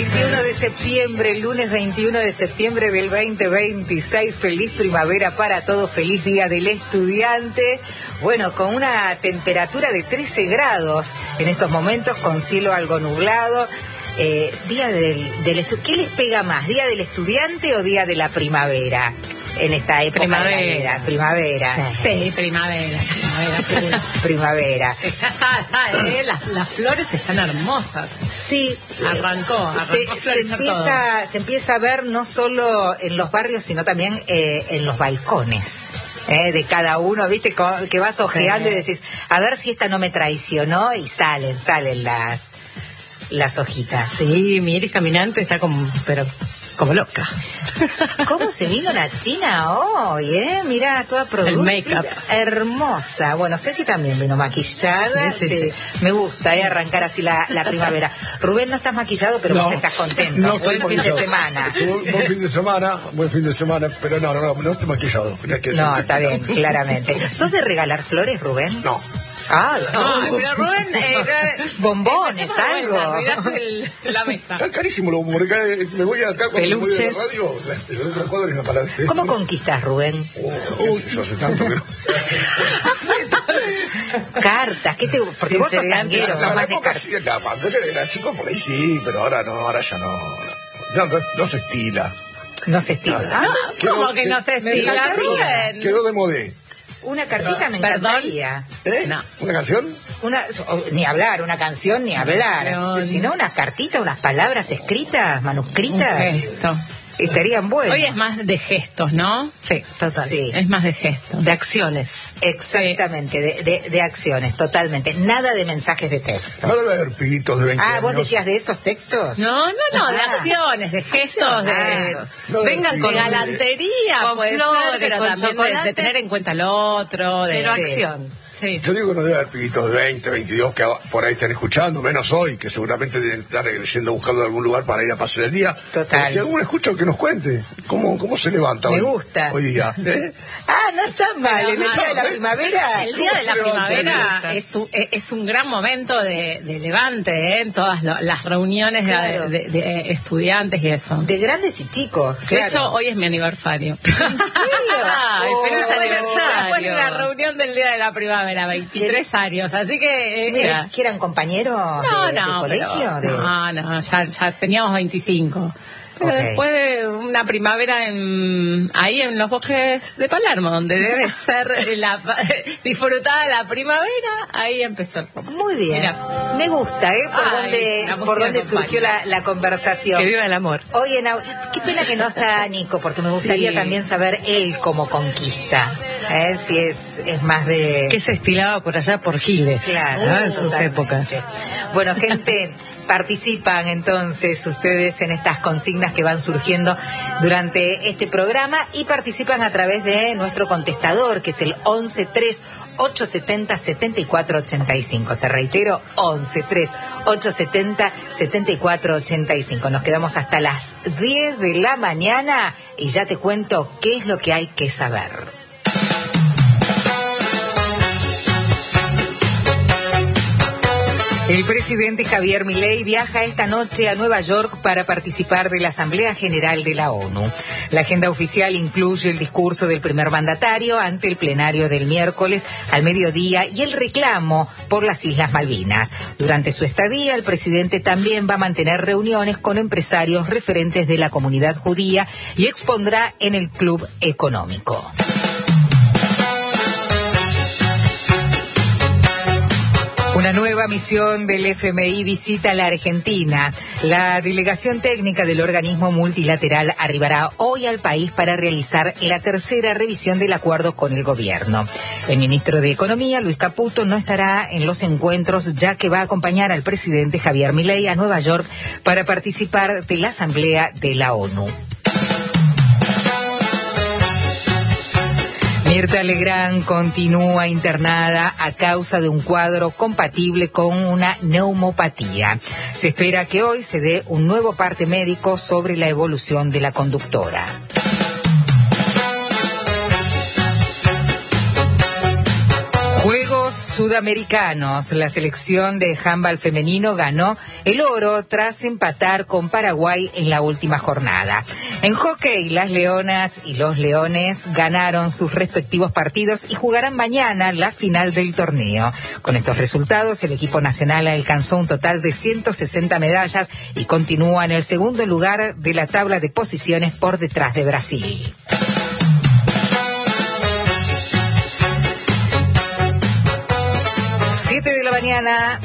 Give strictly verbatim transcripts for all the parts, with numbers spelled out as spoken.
veintiuno de septiembre, lunes veintiuno de septiembre del veinte veintiséis. Feliz primavera para todos, feliz día del estudiante. Bueno, con una temperatura de trece grados en estos momentos, con cielo algo nublado. Eh, día del, del estu- ¿Qué les pega más, día del estudiante o día de la primavera? En esta época primavera. de la vida, primavera. Sí, sí primavera. Primavera. Primavera. Ya está, está, ¿eh? Las, las flores están hermosas. Sí. Arrancó, arrancó se, se, empieza, se empieza a ver no solo en los barrios, sino también eh, en los balcones. Eh, de cada uno, viste, que vas ojeando sí. Y decís, a ver si esta no me traicionó, y salen, salen las las hojitas. Sí, mi Iris caminante está como, pero como loca. ¿Cómo se vino la China hoy, eh? Mirá, toda producida. El make-up. Hermosa. Bueno, Ceci también vino maquillada. Sí, sí, sí. Sí. Me gusta, eh, arrancar así la, la primavera. Rubén, no estás maquillado, pero no, vos estás contento. No estoy buen fin de semana. Estuvo, buen fin de semana, buen fin de semana, pero no, no, no, no estoy maquillado. Que no, está bien, claramente. ¿Sos de regalar flores, Rubén? No. Ah, no, no, pero Rubén, eh, bombones, algo. El, la mesa. Está carísimo los bombones. Me voy acá cuando me voy a la radio, el otro cuadro es una palabra. ¿Cómo conquistas, Rubén? Oh, Uy, yo hace tanto que no. Cartas, ¿qué te? Porque vos sos tanguero, sos más de cartas. Sí, cuando yo era chico por ahí sí, pero ahora no, ahora ya no. No, no, no se estila. No se estila. No, ¿cómo quedó, que no se estila, Rubén? Quedó de modé. Una cartita me encantaría. ¿Eh? No. ¿Una canción? Una, ni hablar, una canción, ni hablar. No, sino unas cartitas, unas palabras escritas, manuscritas. Un gesto. Estarían buenas. Hoy es más de gestos, ¿no? Sí, total. Sí. Es más de gestos. De acciones. Exactamente, sí. de, de, de acciones, totalmente. Nada de mensajes de texto. No debe haber pibitos de veinte Ah, ¿vos años. decías de esos textos? No, no, no, de ah. acciones, de gestos, de... No, vengan con galantería, con puede flores, ser, pero con también de, de tener en cuenta al otro, de... Pero sí. acción. Sí. Yo digo que no debe haber pibitos de veinte, veintidós que por ahí están escuchando, menos hoy, que seguramente deben estar yendo buscando algún lugar para ir a pasar el día. Total. Pero si alguno escucha, que nos cuente cómo, cómo se levanta Me hoy, gusta. hoy día. ¿Eh? Ah, no está mal, el Pero, día de la ¿eh? primavera. El día de la primavera es un, es un gran momento de, de levante, ¿eh? En todas lo, las reuniones claro. de, de, de estudiantes y eso. De grandes y chicos. De Claro. hecho, hoy es mi aniversario. ¿En serio? Ay, Oh, feliz aniversario. Después de una bueno. reunión del día de la primavera, veintitrés años, así que... Eh, Mira, ¿que eran compañeros no, de, no, de colegio? Pero, de... No, no, ya, ya teníamos veinticinco. Pero okay. Después de una primavera en, ahí en los bosques de Palermo, donde debe ser la, disfrutada la primavera, ahí empezó el romance. Muy bien. Mira. Me gusta, ¿eh? Por Ay, dónde, por dónde surgió la, la conversación. Que viva el amor. Hoy en, qué pena que no está Nico, porque me gustaría sí. también saber él cómo conquista. ¿Eh? Si es, es más de... Que se estilaba por allá por Giles, claro, ¿no? En sus épocas. Bueno, gente, participan entonces ustedes en estas consignas que van surgiendo durante este programa y participan a través de nuestro contestador, que es el once tres ocho setenta setenta y cuatro ochenta y cinco. Te reitero, once tres ocho setenta setenta y cuatro ochenta y cinco. Nos quedamos hasta las diez de la mañana y ya te cuento qué es lo que hay que saber. El presidente Javier Milei viaja esta noche a Nueva York para participar de la Asamblea General de la ONU. La agenda oficial incluye el discurso del primer mandatario ante el plenario del miércoles al mediodía y el reclamo por las Islas Malvinas. Durante su estadía, el presidente también va a mantener reuniones con empresarios referentes de la comunidad judía y expondrá en el Club Económico. Una nueva misión del F M I visita la Argentina. La delegación técnica del organismo multilateral arribará hoy al país para realizar la tercera revisión del acuerdo con el gobierno. El ministro de Economía, Luis Caputo, no estará en los encuentros, ya que va a acompañar al presidente Javier Milei a Nueva York para participar de la Asamblea de la ONU. Mirta Legrand continúa internada a causa de un cuadro compatible con una neumopatía. Se espera que hoy se dé un nuevo parte médico sobre la evolución de la conductora. Juegos sudamericanos. La selección de handball femenino ganó el oro tras empatar con Paraguay en la última jornada. En hockey, las leonas y los leones ganaron sus respectivos partidos y jugarán mañana la final del torneo. Con estos resultados, el equipo nacional alcanzó un total de ciento sesenta medallas y continúa en el segundo lugar de la tabla de posiciones por detrás de Brasil. siete de la mañana,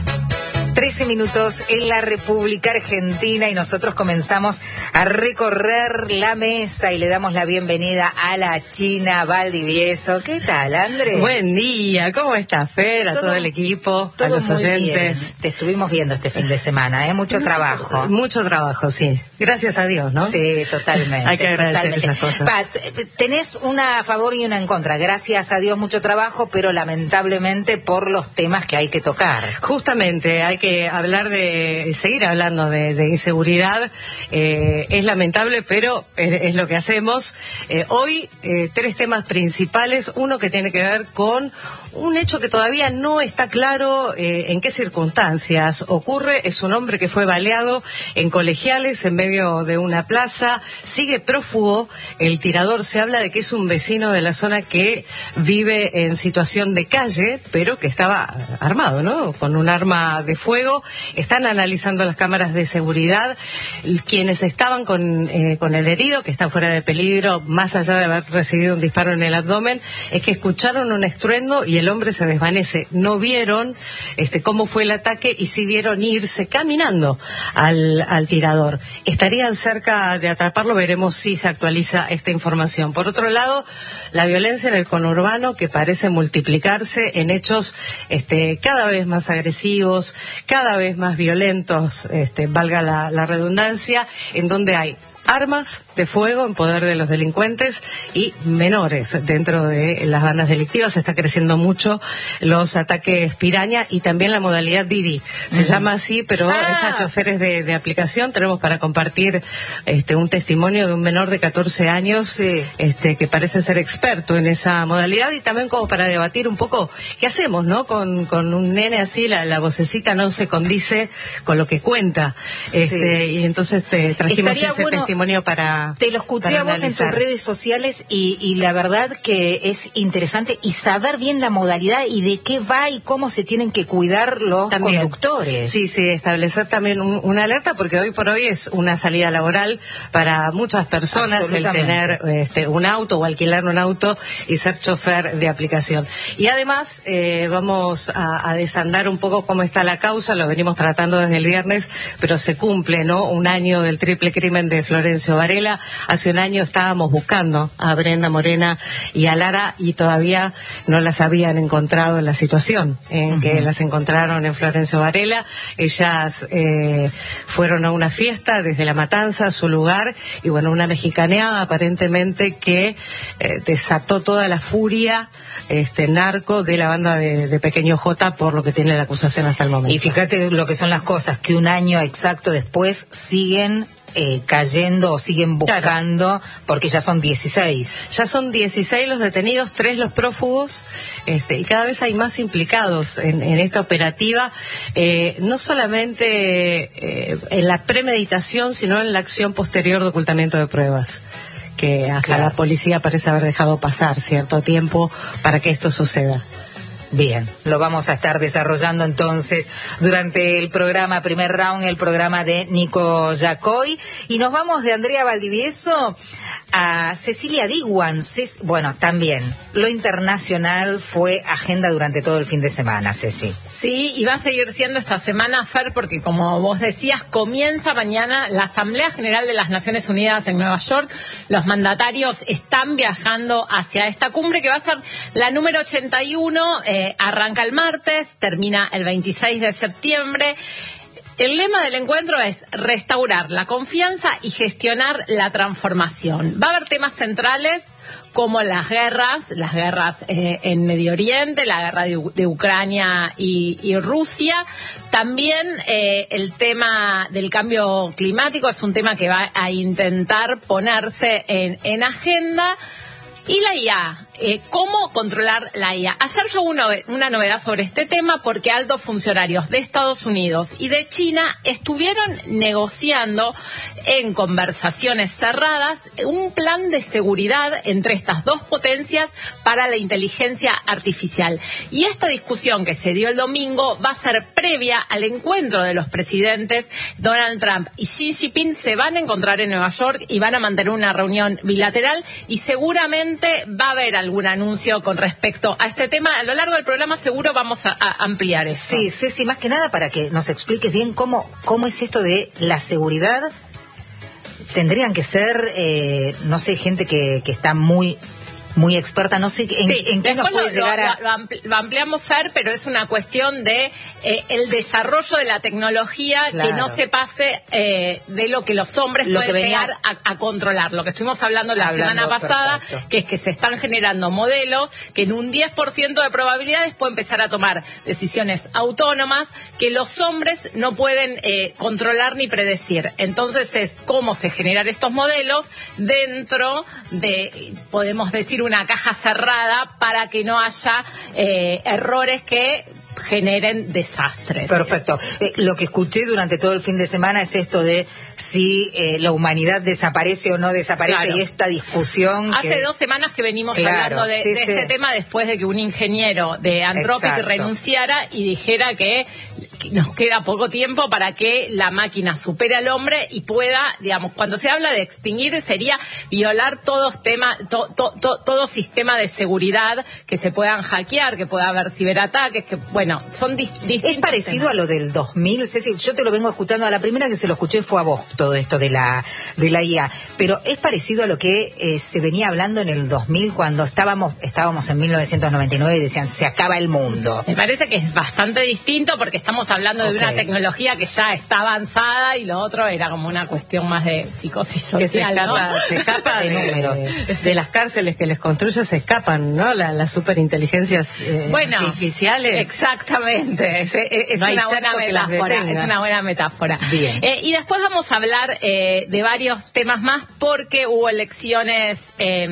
trece minutos en la República Argentina, y nosotros comenzamos a recorrer la mesa y le damos la bienvenida a la China Valdivieso. ¿Qué tal, Andrés? Buen día, ¿cómo estás, Fer? A todo, todo el equipo, todo a los oyentes. Bien. Te estuvimos viendo este fin de semana, ¿eh? Mucho no trabajo. Mucho trabajo, sí. Gracias a Dios, ¿no? Sí, totalmente. Hay que agradecer totalmente. esas cosas. Pa, tenés una a favor y una en contra. Gracias a Dios, mucho trabajo, pero lamentablemente por los temas que hay que tocar. Justamente, hay que hablar de, seguir hablando de, de inseguridad. Eh, es lamentable, pero es, es lo que hacemos. Eh, hoy, eh, tres temas principales. Uno que tiene que ver con un hecho que todavía no está claro eh, en qué circunstancias ocurre. Es un hombre que fue baleado en Colegiales, en medio de una plaza. Sigue prófugo el tirador. Se habla de que es un vecino de la zona que vive en situación de calle, pero que estaba armado, ¿no? Con un arma de fuego. Están analizando las cámaras de seguridad. Quienes estaban con, eh, con el herido, que está fuera de peligro, más allá de haber recibido un disparo en el abdomen, es que escucharon un estruendo y el hombre se desvanece. No vieron este, cómo fue el ataque y sí vieron irse caminando al, al tirador. Estarían cerca de atraparlo, veremos si se actualiza esta información. Por otro lado, la violencia en el conurbano, que parece multiplicarse en hechos este, cada vez más agresivos, cada vez más violentos, este, valga la, la redundancia, en donde hay armas de fuego en poder de los delincuentes y menores dentro de las bandas delictivas. Está creciendo mucho los ataques piraña y también la modalidad Didi. Se uh-huh. llama así, pero ah. es a choferes de, de aplicación. Tenemos para compartir este un testimonio de un menor de catorce años sí. este que parece ser experto en esa modalidad, y también como para debatir un poco qué hacemos, ¿no? Con, con un nene así, la, la vocecita no se condice con lo que cuenta. Sí. Este, y entonces te trajimos Estaría ese bueno... testimonio para Te lo escuché a vos en tus redes sociales y, y la verdad que es interesante y saber bien la modalidad y de qué va y cómo se tienen que cuidar los también. conductores. Sí, sí, establecer también un, una alerta, porque hoy por hoy es una salida laboral para muchas personas el tener este, un auto o alquilar un auto y ser chofer de aplicación. Y además eh, vamos a, a desandar un poco cómo está la causa. Lo venimos tratando desde el viernes, pero se cumple, ¿no? Un año del triple crimen de Florencio Varela. Hace un año estábamos buscando a Brenda Morena y a Lara y todavía no las habían encontrado en la situación en uh-huh. que las encontraron en Florencio Varela. Ellas eh, fueron a una fiesta desde La Matanza, a su lugar, y bueno, una mexicaneada aparentemente que eh, desató toda la furia este narco de la banda de, de Pequeño J, por lo que tiene la acusación hasta el momento. Y fíjate lo que son las cosas, que un año exacto después siguen Eh, cayendo o siguen buscando, claro. porque ya son dieciséis. Ya son dieciséis los detenidos, tres los prófugos, este, y cada vez hay más implicados en, en esta operativa, eh, no solamente eh, en la premeditación, sino en la acción posterior de ocultamiento de pruebas, que hasta claro. la policía parece haber dejado pasar cierto tiempo para que esto suceda. Bien, lo vamos a estar desarrollando entonces durante el programa Primer Round, el programa de Nico Yacoy. Y nos vamos de Andrea Valdivieso a Cecilia Diwan. Ces- bueno, también lo internacional fue agenda durante todo el fin de semana, Ceci. Sí, y va a seguir siendo esta semana, Fer, porque como vos decías, comienza mañana la Asamblea General de las Naciones Unidas en Nueva York. Los mandatarios están viajando hacia esta cumbre que va a ser la número ochenta y uno. Eh, arranca el martes, termina el veintiséis de septiembre. El lema del encuentro es restaurar la confianza y gestionar la transformación. Va a haber temas centrales como las guerras, las guerras eh, en Medio Oriente, la guerra de, de Ucrania y, y Rusia. También eh, el tema del cambio climático es un tema que va a intentar ponerse en, en agenda. Y la I A, eh, cómo controlar la I A. Ayer llegó una, una novedad sobre este tema porque altos funcionarios de Estados Unidos y de China estuvieron negociando en conversaciones cerradas un plan de seguridad entre estas dos potencias para la inteligencia artificial. Y esta discusión que se dio el domingo va a ser previa al encuentro de los presidentes Donald Trump y Xi Jinping. Se van a encontrar en Nueva York y van a mantener una reunión bilateral y seguramente va a haber algún anuncio con respecto a este tema. A lo largo del programa seguro vamos a, a ampliar eso. Sí, sí, sí, más que nada para que nos expliques bien cómo, cómo es esto de la seguridad. Tendrían que ser, eh, no sé, gente que, que está muy... muy experta, no sé en, sí, en qué nos puede lo, llegar a... Lo, ampli lo ampliamos, Fer, pero es una cuestión de eh, el desarrollo de la tecnología, claro, que no se pase eh, de lo que los hombres lo pueden venías... llegar a, a controlar. Lo que estuvimos hablando la hablando, semana pasada, perfecto, que es que se están generando modelos que en un diez por ciento de probabilidades pueden empezar a tomar decisiones autónomas que los hombres no pueden eh, controlar ni predecir. Entonces es cómo se generan estos modelos dentro de, podemos decir, una caja cerrada para que no haya eh, errores que generen desastres. Perfecto. Eh, lo que escuché durante todo el fin de semana es esto de si eh, la humanidad desaparece o no desaparece, claro, y esta discusión. Hace que... dos semanas que venimos claro, hablando de, sí, de sí. este tema después de que un ingeniero de Anthropic Exacto. renunciara y dijera que nos queda poco tiempo para que la máquina supere al hombre y pueda, digamos, cuando se habla de extinguir sería violar todos temas, to, to, to, todo sistema de seguridad que se puedan hackear, que pueda haber ciberataques, que bueno, son dis, distintos. Es parecido temas. A lo del dos mil, Ceci, yo te lo vengo escuchando, a la primera que se lo escuché fue a vos, todo esto de la de la I A, pero es parecido a lo que eh, se venía hablando en el dos mil cuando estábamos estábamos en mil novecientos noventa y nueve y decían se acaba el mundo. Me parece que es bastante distinto porque estamos hablando okay. de una tecnología que ya está avanzada y lo otro era como una cuestión más de psicosis social, se escapa, ¿no? se escapa de, números. De, de las cárceles que les construye se escapan, ¿no? La, las superinteligencias eh, bueno, artificiales. Exactamente, es, es, no una buena metáfora, es una buena metáfora. Bien. Eh, y después vamos a hablar eh, de varios temas más porque hubo elecciones eh,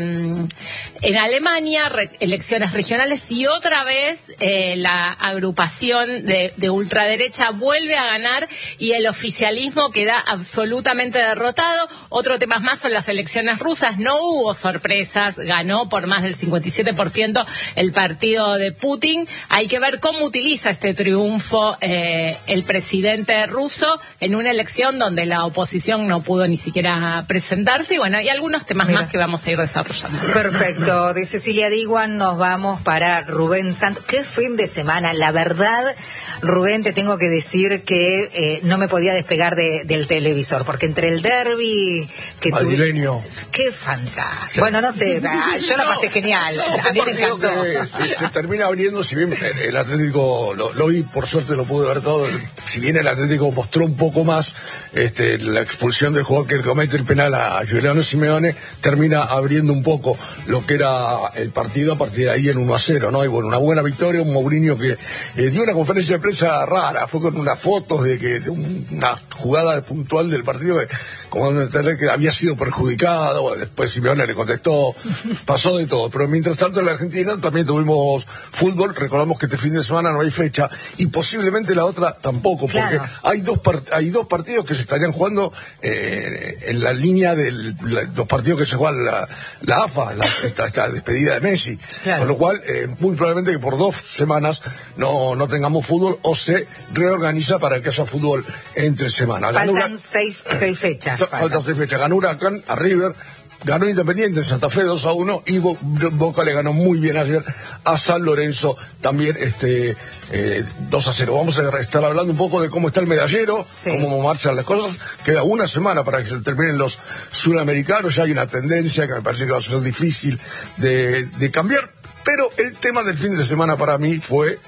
en Alemania, re, elecciones regionales y otra vez eh, la agrupación de, de ultraderecha vuelve a ganar y el oficialismo queda absolutamente derrotado. Otro tema más son las elecciones rusas, no hubo sorpresas, ganó por más del cincuenta y siete por ciento el partido de Putin. Hay que ver cómo utiliza este triunfo eh, el presidente ruso en una elección donde la oposición no pudo ni siquiera presentarse y bueno, y algunos temas Mira. más que vamos a ir desarrollando. Perfecto, de Cecilia Diguan nos vamos para Rubén Santos. Qué fin de semana, la verdad, Rubén, te tengo que decir que eh, no me podía despegar de, del televisor, porque entre el derbi que madrileño, tuve... qué fantástico. Sí. Bueno, no sé, yo la pasé no, genial, no, a mí me encantó. Se, se termina abriendo, si bien el Atlético lo, lo vi, por suerte lo pude ver todo, si bien el Atlético mostró un poco más este, la expulsión del jugador que comete el penal a Giuliano Simeone, termina abriendo un poco lo que era el partido a partir de ahí en uno a cero, ¿no? Y bueno, una buena victoria, un Mourinho que eh, dio una conferencia de prensa rara, fue con unas fotos de que de un, una jugada puntual del partido que, como entender que había sido perjudicado, bueno, después Simeone le contestó, pasó de todo, pero mientras tanto en la Argentina también tuvimos fútbol, recordamos que este fin de semana no hay fecha y posiblemente la otra tampoco, porque claro. hay dos hay dos partidos que se estarían jugando eh, en la línea de los partidos que se juegan la, la A F A, la, esta, esta despedida de Messi, claro. Con lo cual eh, muy probablemente que por dos semanas no, no tengamos fútbol o se reorganiza para que haya fútbol entre semanas. Faltan una... seis, seis fechas. Faltan, faltan seis fechas. Ganó Huracán a River, ganó Independiente en Santa Fe dos a uno y Bo Boca le ganó muy bien ayer a San Lorenzo también este eh, dos a cero. Vamos a estar hablando un poco de cómo está el medallero, sí. Cómo marchan las cosas. Queda una semana para que se terminen los suramericanos, ya hay una tendencia que me parece que va a ser difícil de, de cambiar, pero el tema del fin de semana para mí fue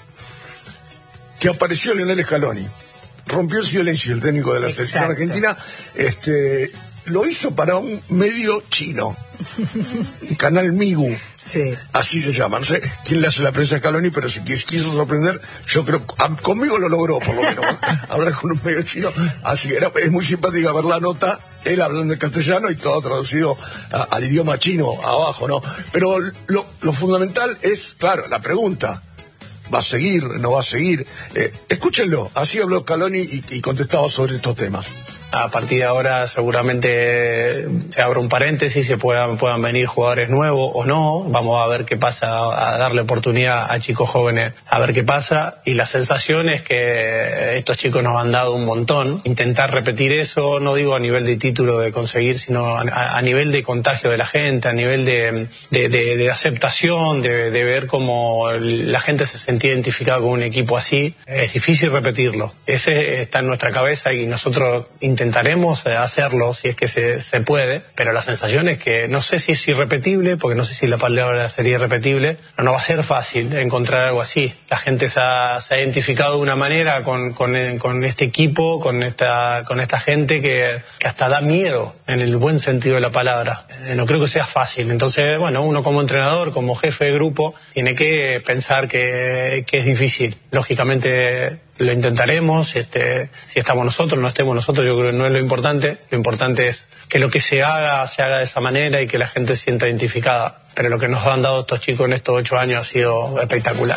que apareció Lionel Scaloni. Rompió el silencio el técnico de la Exacto. selección argentina, este lo hizo para un medio chino, un canal Migu, sí. Así se llama. No sé quién le hace la prensa a Scaloni, pero si quiso sorprender, yo creo, a, conmigo lo logró por lo menos, hablar con un medio chino, así que era, es muy simpática ver la nota, él hablando en castellano y todo traducido a, al idioma chino abajo, ¿no? Pero lo, lo fundamental es, claro, la pregunta, ¿va a seguir? ¿No va a seguir? Eh, escúchenlo, así habló Scaloni y, y contestaba sobre estos temas. A partir de ahora seguramente se abre un paréntesis, se puedan, puedan venir jugadores nuevos o no. Vamos a ver qué pasa, a darle oportunidad a chicos jóvenes, a ver qué pasa. Y la sensación es que estos chicos nos han dado un montón. Intentar repetir eso, no digo a nivel de título de conseguir, sino a, a nivel de contagio de la gente, a nivel de, de, de, de aceptación, de, de ver cómo la gente se sentía identificada con un equipo así. Es difícil repetirlo. Ese está en nuestra cabeza y nosotros intentamos Intentaremos hacerlo si es que se, se puede, pero la sensación es que no sé si es irrepetible, porque no sé si la palabra sería irrepetible, pero no va a ser fácil encontrar algo así. La gente se ha, se ha identificado de una manera con, con, con este equipo, con esta, con esta gente que, que hasta da miedo, en el buen sentido de la palabra. No creo que sea fácil. Entonces, bueno, uno como entrenador, como jefe de grupo, tiene que pensar que, que es difícil. Lógicamente lo intentaremos, este, si estamos nosotros, no estemos nosotros, yo creo que no es lo importante. Lo importante es que lo que se haga, se haga de esa manera y que la gente se sienta identificada. Pero lo que nos han dado estos chicos en estos ocho años ha sido espectacular.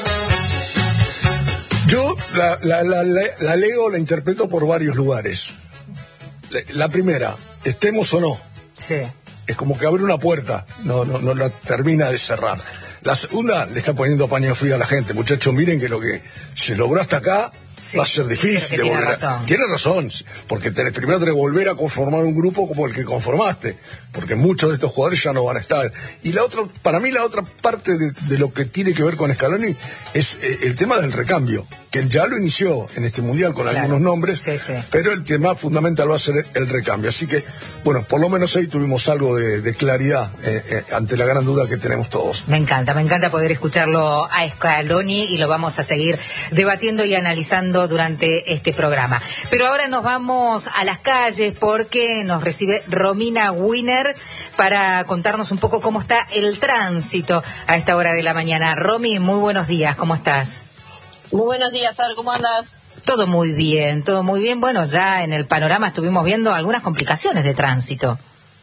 Yo la, la, la, la, la leo, la interpreto por varios lugares. La, la primera, estemos o no. Sí. Es como que abre una puerta, no, no, no la termina de cerrar. La segunda, le está poniendo paño frío a la gente. Muchachos, miren que lo que se logró hasta acá sí, va a ser difícil. Tiene volver razón. A, tiene razón, porque tenés, primero tenés que volver a conformar un grupo como el que conformaste, porque muchos de estos jugadores ya no van a estar. Y la otra, para mí la otra parte de, de lo que tiene que ver con Scaloni es eh, el tema del recambio, que él ya lo inició en este Mundial con claro. algunos nombres, sí, sí. pero el tema fundamental va a ser el recambio. Así que, bueno, por lo menos ahí tuvimos algo de, de claridad eh, eh, ante la gran duda que tenemos todos. Me encanta, me encanta poder escucharlo a Scaloni y lo vamos a seguir debatiendo y analizando durante este programa. Pero ahora nos vamos a las calles porque nos recibe Romina Winer para contarnos un poco cómo está el tránsito a esta hora de la mañana. Romy, muy buenos días, ¿cómo estás? Muy buenos días, Fer, ¿cómo andas? Todo muy bien, todo muy bien. Bueno, ya en el panorama estuvimos viendo algunas complicaciones de tránsito.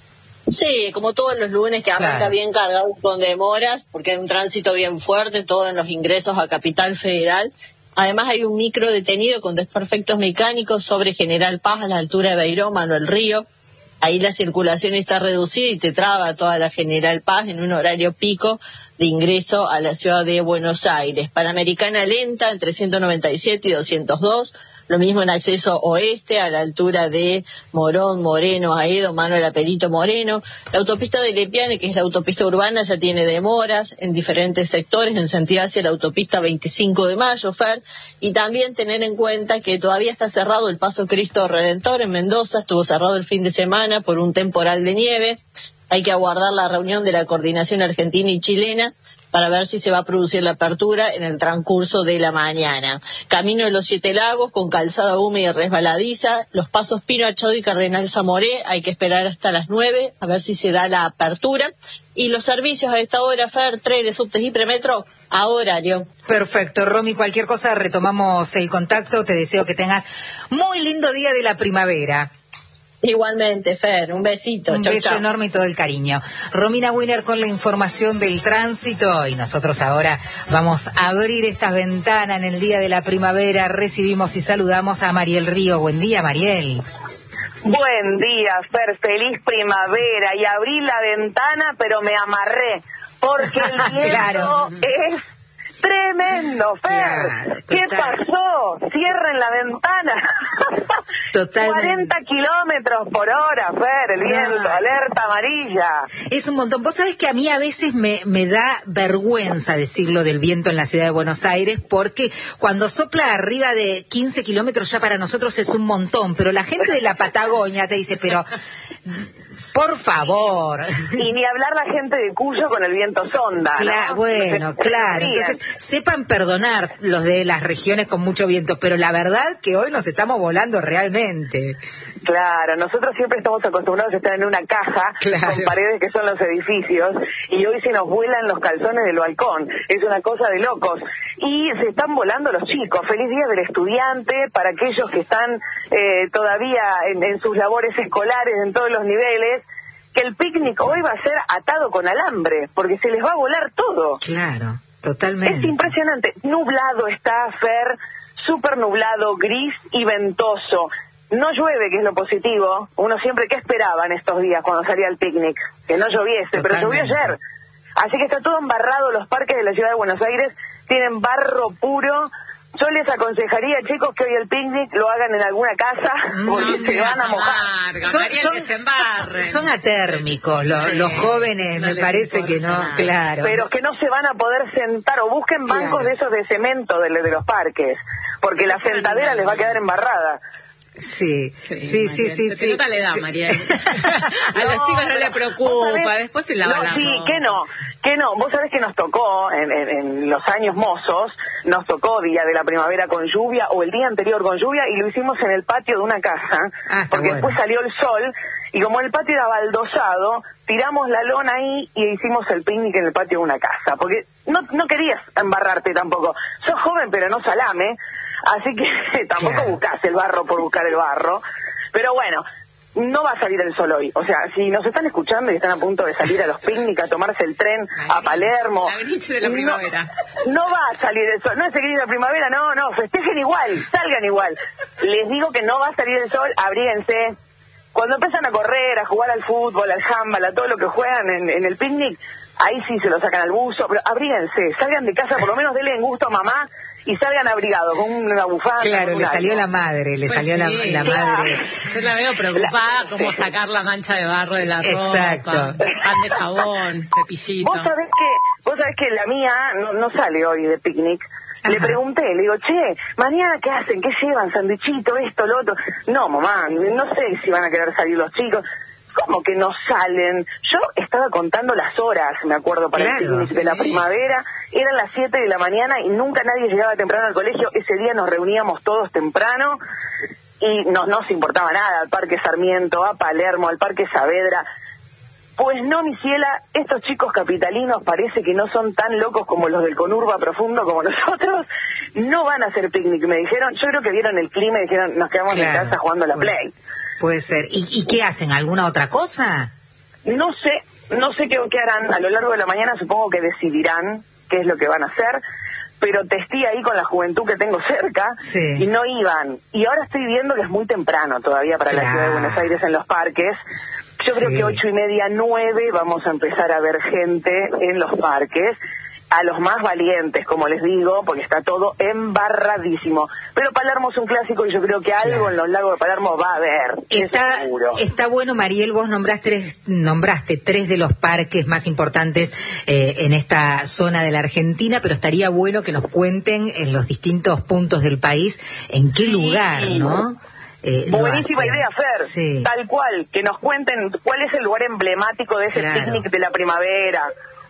Sí, como todos los lunes que arranca claro. bien cargado con demoras, porque hay un tránsito bien fuerte, todo en los ingresos a Capital Federal. Además hay un micro detenido con desperfectos mecánicos sobre General Paz a la altura de Beiró, Manuel Río. Ahí la circulación está reducida y te traba toda la General Paz en un horario pico de ingreso a la ciudad de Buenos Aires. Panamericana lenta entre ciento noventa y siete y doscientos dos. Lo mismo en acceso oeste, a la altura de Morón, Moreno, Aedo, Manuel Aperito, Moreno. La autopista de Lepiane, que es la autopista urbana, ya tiene demoras en diferentes sectores, en sentido hacia la autopista veinticinco de mayo, Fer. Y también tener en cuenta que todavía está cerrado el Paso Cristo Redentor en Mendoza, estuvo cerrado el fin de semana por un temporal de nieve. Hay que aguardar la reunión de la coordinación argentina y chilena para ver si se va a producir la apertura en el transcurso de la mañana. Camino de los Siete Lagos con calzada húmeda y resbaladiza, los pasos Pino Achado y Cardenal Zamoré, hay que esperar hasta las nueve a ver si se da la apertura. Y los servicios a esta hora, Fer, trenes, subtes y premetro, a horario. Perfecto, Romy, cualquier cosa retomamos el contacto, te deseo que tengas muy lindo día de la primavera. Igualmente, Fer, un besito. Un chau, beso chau. enorme y todo el cariño. Romina Winer con la información del tránsito y nosotros ahora vamos a abrir estas ventanas en el día de la primavera. Recibimos y saludamos a Mariel Río. Buen día, Mariel. Buen día, Fer, feliz primavera. Y abrí la ventana, pero me amarré, porque el viento claro. es tremendo, Fer. Claro, ¿Qué pasó? Cierren la ventana. Totalmente. cuarenta kilómetros por hora, Fer, el viento, no. alerta amarilla. Es un montón. Vos sabés que a mí a veces me, me da vergüenza decirlo del viento en la ciudad de Buenos Aires, porque cuando sopla arriba de quince kilómetros ya para nosotros es un montón, pero la gente de la Patagonia te dice, pero... por favor. Y ni hablar la gente de Cuyo con el viento sonda, Cla- ¿no? Bueno, claro. Entonces, sepan perdonar los de las regiones con mucho viento, pero la verdad que hoy nos estamos volando realmente. Claro, nosotros siempre estamos acostumbrados a estar en una caja claro. con paredes que son los edificios y hoy se nos vuelan los calzones del balcón. Es una cosa de locos. Y se están volando los chicos. Feliz Día del Estudiante para aquellos que están eh, todavía en, en sus labores escolares en todos los niveles. Que el picnic hoy va a ser atado con alambre porque se les va a volar todo. Claro, totalmente. Es impresionante. Nublado está, Fer, súper nublado, gris y ventoso. No llueve, que es lo positivo. Uno siempre, ¿qué esperaba en estos días cuando salía al picnic? Que no lloviese, Totalmente. pero llovió ayer. Así que está todo embarrado. Los parques de la ciudad de Buenos Aires tienen barro puro. Yo les aconsejaría, chicos, que hoy el picnic lo hagan en alguna casa porque No, se van a mojar. Son, son, son, son atérmicos, los, sí, los jóvenes, no me parece que no, nada. Claro. Pero que no se van a poder sentar o busquen bancos claro. de esos de cemento de, de los parques, porque la sentadera les va a quedar embarrada. Sí, sí, sí, sí, sí. ¿Qué nota le da, Mariel? A no, los chicos no le preocupa, después se lavan no, las sí, manos. que no, que no. Vos sabés que nos tocó en, en, en los años mozos, nos tocó día de la primavera con lluvia o el día anterior con lluvia y lo hicimos en el patio de una casa, ah, porque bueno. después salió el sol y como el patio era baldosado, tiramos la lona ahí y hicimos el picnic en el patio de una casa, porque no, no querías embarrarte tampoco. Sos joven pero no salame. Así que tampoco claro. buscás el barro por buscar el barro. Pero bueno, no va a salir el sol hoy. O sea, si nos están escuchando y están a punto de salir a los picnics, a tomarse el tren la a Palermo... La Grinch de la primavera. No, no va a salir el sol. No es el Grinch de la primavera, no, no. Festejen igual, salgan igual. Les digo que no va a salir el sol, abríguense. Cuando empiezan a correr, a jugar al fútbol, al handball, a todo lo que juegan en, en el picnic, ahí sí se lo sacan al buzo. Pero abríguense, salgan de casa, por lo menos denle en gusto a mamá y salgan abrigados con una bufanda. Claro, le algo. salió la madre, le pues salió sí, la, la madre. Yo la veo preocupada la, como sí. sacar la mancha de barro de la Exacto. ropa, pan de jabón, cepillito. Vos sabés que, vos sabés que la mía no, no sale hoy de picnic. Ajá. Le pregunté, le digo, che, mañana qué hacen, qué llevan, sanduichito, esto, lo otro. No, mamá, no sé si van a querer salir los chicos. ¿Cómo que no salen? Yo estaba contando las horas, me acuerdo, para claro, el picnic sí. de la primavera. Eran las siete de la mañana y nunca nadie llegaba temprano al colegio. Ese día nos reuníamos todos temprano y no nos importaba nada. Al Parque Sarmiento, a Palermo, al Parque Saavedra. Pues no, mi ciela, estos chicos capitalinos parece que no son tan locos como los del Conurba Profundo como nosotros. No van a hacer picnic, me dijeron. Yo creo que vieron el clima y dijeron, nos quedamos claro, en casa jugando a la pues, Play. Puede ser. ¿Y, ¿Y qué hacen? ¿Alguna otra cosa? No sé, no sé qué, qué harán. A lo largo de la mañana supongo que decidirán qué es lo que van a hacer. Pero testé ahí con la juventud que tengo cerca sí. y no iban. Y ahora estoy viendo que es muy temprano todavía para claro. la ciudad de Buenos Aires en los parques. Yo creo sí. que ocho y media, nueve vamos a empezar a ver gente en los parques. A los más valientes, como les digo, porque está todo embarradísimo. Pero Palermo es un clásico y yo creo que algo claro. en los lagos de Palermo va a haber. Está, seguro. Está bueno, Mariel, vos nombraste tres, nombraste tres de los parques más importantes eh, en esta zona de la Argentina, pero estaría bueno que nos cuenten en los distintos puntos del país en qué lugar, ¿no? Eh, Buenísima idea, Fer. Sí. Tal cual, que nos cuenten cuál es el lugar emblemático de ese claro. picnic de la primavera.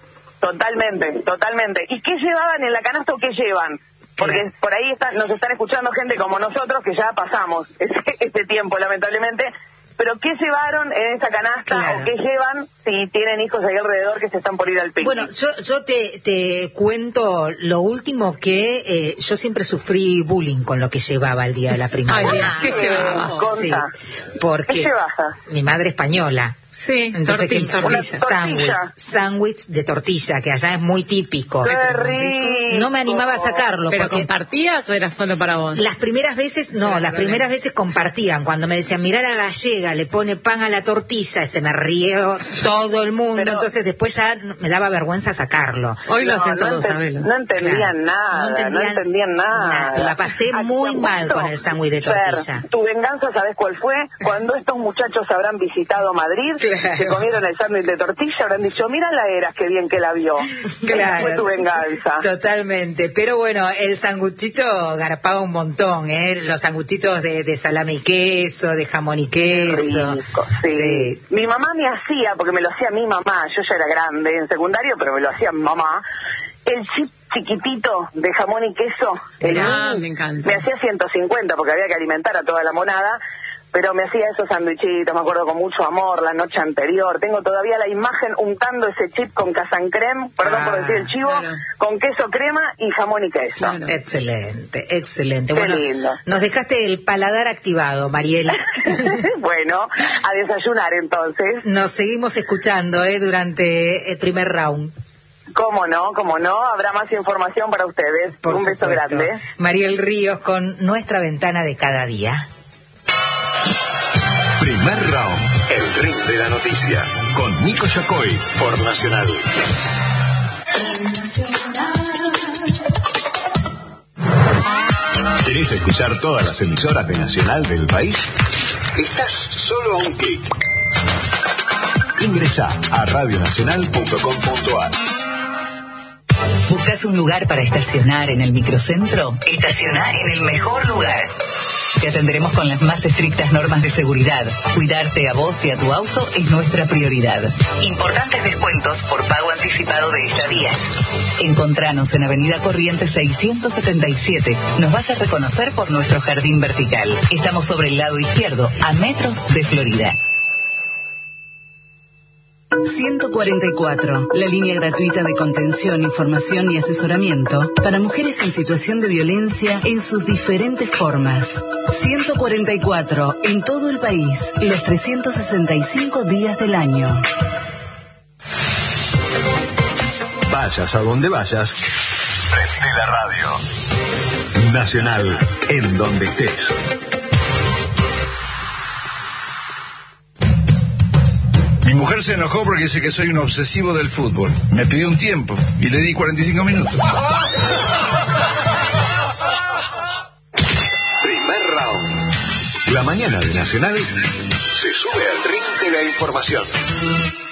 Totalmente, totalmente. ¿Y qué llevaban en la canasta o qué llevan? Porque claro. por ahí está, nos están escuchando gente como nosotros que ya pasamos ese, ese tiempo, lamentablemente. Pero ¿qué llevaron en esa canasta claro. o qué llevan si tienen hijos ahí alrededor que se están por ir al picnic? Bueno, yo, yo te, te cuento lo último que eh, yo siempre sufrí bullying con lo que llevaba el día de la primavera. Ay, ¿qué llevaba? Sí, porque ¿Qué llevas? Mi madre española. Sí, entonces tortilla. tortilla. Sándwich, sándwich de tortilla, que allá es muy típico. ¡Qué rico! No me animaba a sacarlo. ¿Pero porque compartías o era solo para vos? Las primeras veces, no, Pero las problema. primeras veces compartían. Cuando me decían, mirá la gallega, le pone pan a la tortilla, se me rió todo el mundo. Pero, entonces después ya me daba vergüenza sacarlo. Hoy lo no, hacen no todos, enten, Sabelo. No entendían claro. nada, no entendían, no entendían nada. nada. La pasé muy mal con el sándwich de tortilla. Fer, tu venganza, ¿sabes cuál fue? Cuando estos muchachos habrán visitado Madrid, claro. se comieron el sándwich de tortilla, habrán dicho, mira la Eras, qué bien que la vio. Claro. Esa fue tu venganza. Totalmente. Pero bueno, el sanguchito garpaba un montón, ¿eh? Los sanguchitos de, de salame y queso, de jamón y queso. Rico, sí. sí. Mi mamá me hacía, porque me lo hacía mi mamá, yo ya era grande en secundario, pero me lo hacía mi mamá, el chip chiquitito de jamón y queso. Ah, me encanta. Me hacía ciento cincuenta porque había que alimentar a toda la monada. pero me hacía esos sandwichitos, me acuerdo, con mucho amor la noche anterior. Tengo todavía la imagen untando ese chip con casan creme, perdón ah, por decir el chivo, claro. con queso crema y jamón y queso. Claro. Excelente, excelente. Qué bueno, lindo. Nos dejaste el paladar activado, Mariela. Bueno, a desayunar entonces. Nos seguimos escuchando eh, durante el primer round. Cómo no, cómo no, habrá más información para ustedes. Por Un supuesto. beso grande. Mariel Ríos con Nuestra Ventana de Cada Día. Primer round, el ring de la noticia, con Nico Yacoy, por Nacional. ¿Querés escuchar todas las emisoras de Nacional del país? Estás solo a un clic. Ingresá a radio nacional punto com punto a r. ¿Buscas un lugar para estacionar en el microcentro? Estaciona en el mejor lugar. Te atenderemos con las más estrictas normas de seguridad. Cuidarte a vos y a tu auto es nuestra prioridad. Importantes descuentos por pago anticipado de estadías. Encontranos en Avenida Corrientes seiscientos setenta y siete. Nos vas a reconocer por nuestro jardín vertical. Estamos sobre el lado izquierdo, a metros de Florida. ciento cuarenta y cuatro, la línea gratuita de contención, información y asesoramiento para mujeres en situación de violencia en sus diferentes formas. ciento cuarenta y cuatro, en todo el país, los trescientos sesenta y cinco días del año. Vayas a donde vayas, prende la radio. Nacional, en donde estés. Mi mujer se enojó porque dice que soy un obsesivo del fútbol. Me pidió un tiempo y le di cuarenta y cinco minutos. Primer round. La mañana de Nacional se sube al ring de la información.